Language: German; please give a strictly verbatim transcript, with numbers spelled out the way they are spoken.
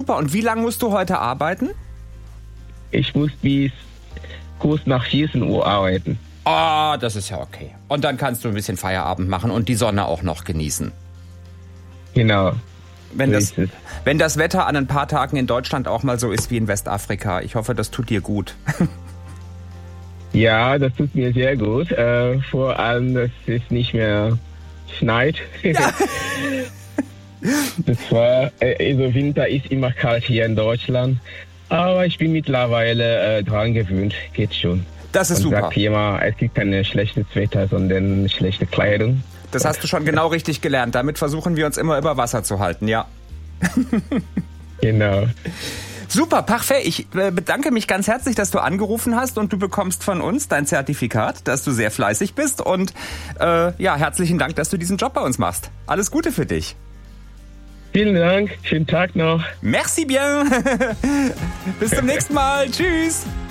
super. Und wie lange musst du heute arbeiten? Ich muss bis kurz nach vierzehn Uhr arbeiten. Ah, das ist ja okay. Und dann kannst du ein bisschen Feierabend machen und die Sonne auch noch genießen. Genau. Wenn so das, ist es. wenn das Wetter an ein paar Tagen in Deutschland auch mal so ist wie in Westafrika. Ich hoffe, das tut dir gut. Ja, das tut mir sehr gut. Äh, vor allem, dass es nicht mehr schneit. Ja. Das war, also Winter ist immer kalt hier in Deutschland. Aber ich bin mittlerweile äh, dran gewöhnt. Geht schon. Das ist Und super. sagt immer, es gibt kein schlechtes Wetter, sondern schlechte Kleidung. Das hast du schon genau richtig gelernt. Damit versuchen wir uns immer über Wasser zu halten, ja. Genau. Super, parfait. Ich äh, bedanke mich ganz herzlich, dass du angerufen hast und du bekommst von uns dein Zertifikat, dass du sehr fleißig bist. Und äh, ja, herzlichen Dank, dass du diesen Job bei uns machst. Alles Gute für dich. Vielen Dank. Schönen Tag noch. Merci bien. Bis zum nächsten Mal. Tschüss.